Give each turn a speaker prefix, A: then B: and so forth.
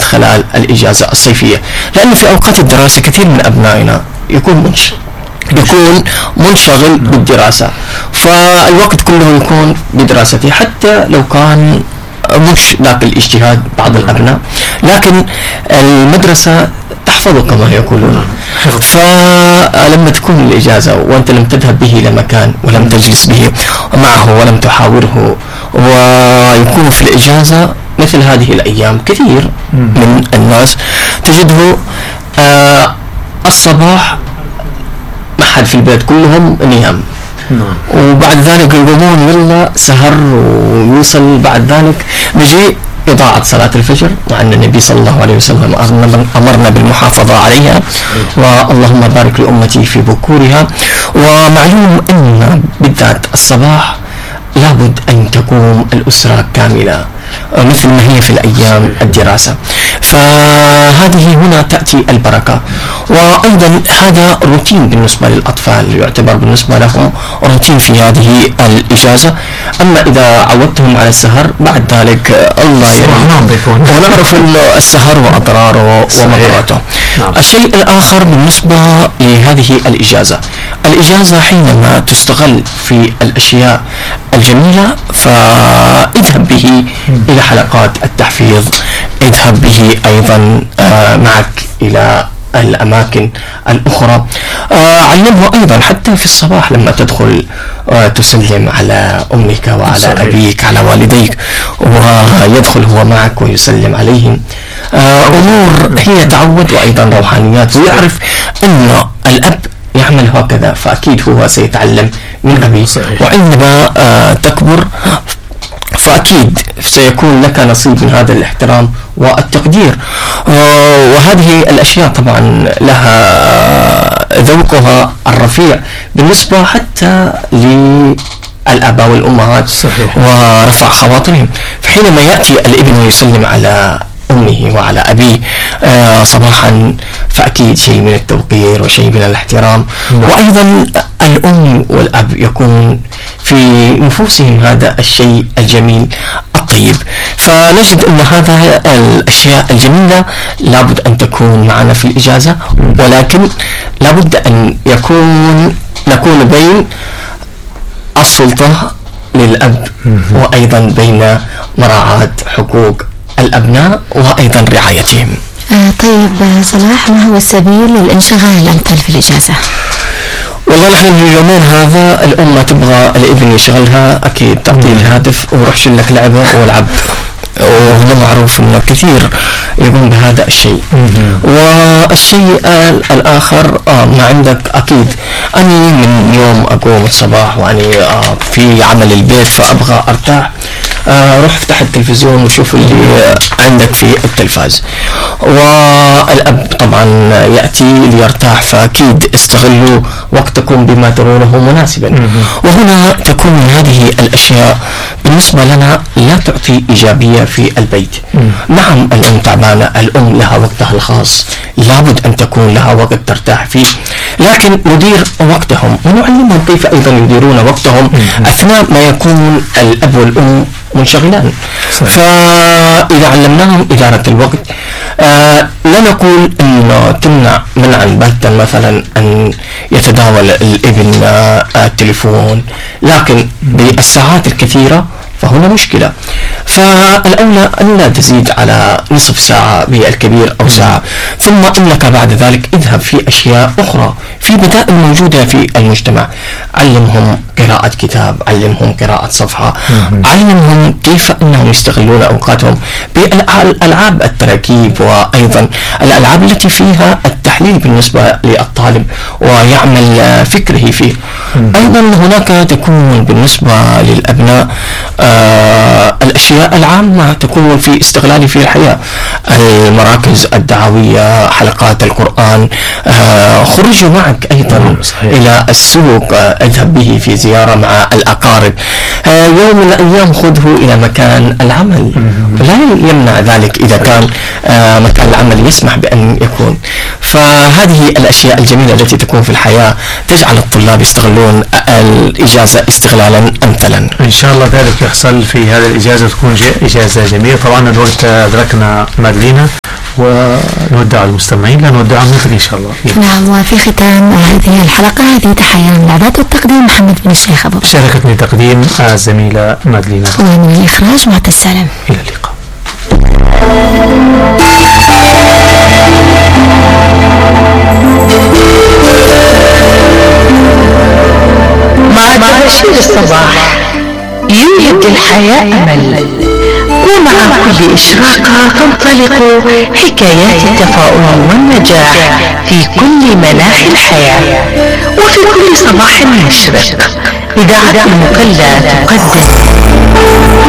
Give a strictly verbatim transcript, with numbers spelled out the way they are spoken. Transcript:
A: بالذات خلال الإجازة الصيفية، لأنه في أوقات الدراسة كثير من أبنائنا يكون منش يكون منشغل بالدراسة، فالوقت كله يكون بدراسته، حتى لو كان مش ذاك الاجتهاد بعض الأبناء، لكن المدرسة تحفظه كما يقولون. فلما تكون الإجازة وأنت لم تذهب به إلى مكان ولم تجلس به معه ولم تحاوره، ويكون في الإجازة مثل هذه الأيام كثير من الناس تجده آه الصباح ما حد في البيت، كلهم نيام، وبعد ذلك يقومون يلا سهر، ويوصل بعد ذلك بيجي إضاعة صلاة الفجر، مع أن النبي صلى الله عليه وسلم أمرنا بالمحافظة عليها، واللهم بارك لأمتي في بكورها. ومعلوم أن بالذات الصباح لابد أن تقوم الأسرة كاملة مثل ما هي في الأيام الدراسة، فهذه هنا تأتي البركة. وأيضا هذا روتين بالنسبة للأطفال، يعتبر بالنسبة لهم روتين في هذه الإجازة. أما إذا عودتهم على السهر بعد ذلك الله يرحمهم، ونعرف السهر وأضراره ومضراته. الشيء الآخر بالنسبة لهذه الإجازة، الإجازة حينما تستغل في الأشياء الجميلة فاذهب به إلى حلقات التحفيظ، اذهب به أيضا آه معك إلى الأماكن الأخرى، آه علمه أيضا حتى في الصباح لما تدخل آه تسلم على أمك وعلى صحيح. أبيك، على والديك، ويدخل هو معك ويسلم عليهم، آه أمور هي تعود وأيضا روحانيات، ويعرف أن الأب يعمل هكذا فأكيد هو سيتعلم من أبيه، وعندما آه تكبر فأكيد سيكون لك نصيب من هذا الاحترام والتقدير. وهذه الأشياء طبعا لها ذوقها الرفيع بالنسبة حتى للآباء والأمهات، صحيح. ورفع خواطرهم، فحينما يأتي الابن ويسلم على أمه وعلى أبيه آه صباحا فأكيد شيء من التوقير وشيء من الاحترام. وأيضا الأم والأب يكون في نفوسهم هذا الشيء الجميل الطيب، فنجد أن هذا الأشياء الجميلة لابد أن تكون معنا في الإجازة، ولكن لابد أن يكون نكون بين السلطة للأب وأيضا بين مراعاة حقوق الأبناء وأيضا رعايتهم.
B: آه طيب صلاح، ما هو السبيل للانشغال الأمثل في الإجازة؟
A: والله نحن في اليومين هذا الأم تبغى الابن يشغلها، أكيد تعطيه الهاتف وروح شل لك لعبة والعب، وهذا معروف انه كثير يقوم بهذا الشيء. والشيء الآخر آه ما عندك أكيد أني من يوم أقوم الصباح وأني آه في عمل البيت فأبغى أرتاح، آه روح افتح التلفزيون وشوف اللي عندك في التلفاز. والأب طبعا يأتي ليرتاح، فأكيد استغلوا وقتكم بما ترونه مناسبا. وهنا تكون هذه الأشياء بالنسبة لنا لا تعطي إيجابية في البيت. نعم الأم تعبانة، الأم لها وقتها الخاص، لابد أن تكون لها وقت ترتاح فيه، لكن ندير وقتهم ونعلمهم كيف أيضا يديرون وقتهم أثناء ما يكون الأب والأم منشغلان. فإذا علمناهم إدارة الوقت، آه لا نقول أنه تمنع منعا باتا مثلا أن يتداول الابن آه التليفون، لكن بالساعات الكثيرة فهنا مشكلة. فالأولى أن لا تزيد على نصف ساعة بالكبير أو ساعة، ثم إنك بعد ذلك اذهب في أشياء أخرى، في بدائل موجودة في المجتمع. علمهم قراءة كتاب، علمهم قراءة صفحة، علمهم كيف أنهم يستغلون أوقاتهم بالألعاب التراكيب، وأيضا الألعاب التي فيها التحليل بالنسبة للطالب ويعمل فكره فيه. أيضا هناك تكون بالنسبة للأبناء آه الأشياء العامة تكون في استغلال في الحياة، المراكز الدعوية، حلقات القرآن، آه خرجوا معك أيضا إلى السوق، آه اذهب به في زيارة مع الأقارب، آه يوم من الأيام خذه إلى مكان العمل، لا يمنع ذلك إذا كان آه مكان العمل يسمح بأن يكون. فهذه الأشياء الجميلة التي تكون في الحياة تجعل الطلاب يستغلون الإجازة استغلالا أمثلا.
C: إن شاء الله ذلك يحصل في هذه الإجازة، تكون إجازة جميلة. طبعا الوقت أدركنا مادلينا، ونودع المستمعين، لا نودع مثل إن شاء الله.
B: نعم، وفي ختام هذه الحلقة هذه تحية من الإعداد والتقديم محمد بن الشيخ أبو بكر،
C: شاركتني تقديم الزميلة مادلينا،
B: ومن الإخراج معتز السلام.
C: إلى اللقاء.
D: مع تباشير الصباح يولد الحياة أمل، ومع كل إشراقة تنطلق حكايات التفاؤل والنجاح في كل مناحي الحياة، وفي كل صباح مشرق إذاعة المكلا تقدم